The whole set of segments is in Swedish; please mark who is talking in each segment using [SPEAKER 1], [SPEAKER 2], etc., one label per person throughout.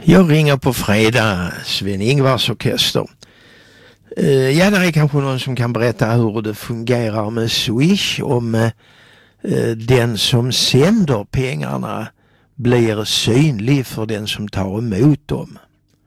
[SPEAKER 1] Jag ringer på fredag, Sven-Ingvars orkester. Ja, det är kanske någon som kan berätta hur det fungerar med Swish om den som sänder pengarna blir synlig för den som tar emot dem.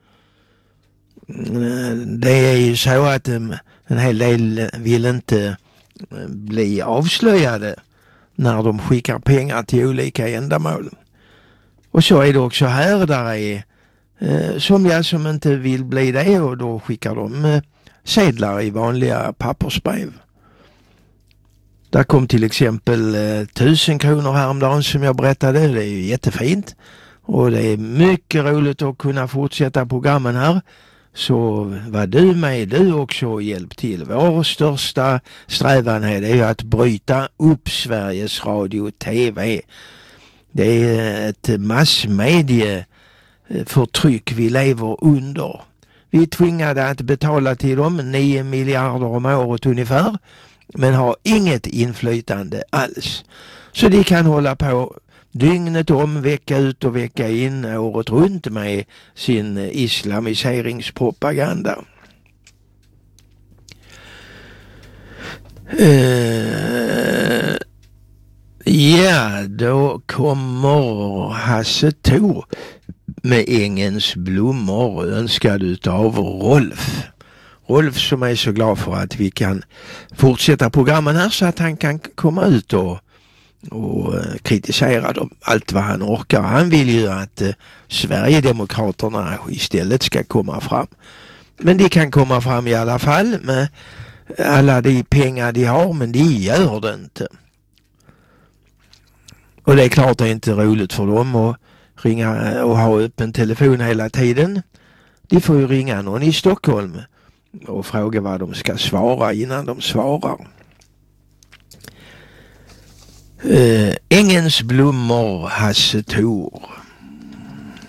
[SPEAKER 1] Det är ju så att en hel del vill inte bli avslöjade när de skickar pengar till olika ändamål. Och så är det också här, där är somliga som inte vill bli det, och då skickar de sedlar i vanliga pappersbrev. Där kom till exempel 1000 kronor häromdagen som jag berättade. Det är ju jättefint. Och det är mycket roligt att kunna fortsätta programmen här. Så var du med, du också, och hjälp till. Vår största strävan här är att bryta upp Sveriges Radio och TV. Det är ett massmedieförtryck vi lever under. Vi är tvingade att betala till dem 9 miljarder om året ungefär, men har inget inflytande alls. Så de kan hålla på dygnet om, vecka ut och vecka in, året runt med sin islamiseringspropaganda. Ja, då kommer Hasse Thor med Ängens blommor, önskad utav Rolf. Rolf som är så glad för att vi kan fortsätta programmen här, så att han kan komma ut och kritisera dem allt vad han orkar. Han vill ju att Sverigedemokraterna istället ska komma fram. Men de kan komma fram i alla fall med alla de pengar de har, men de gör det inte. Och det är klart det är inte roligt för dem att ringa och ha öppen telefon hela tiden. De får ju ringa någon i Stockholm och fråga vad de ska svara innan de svarar. Ängens blommor, Hasse Thor.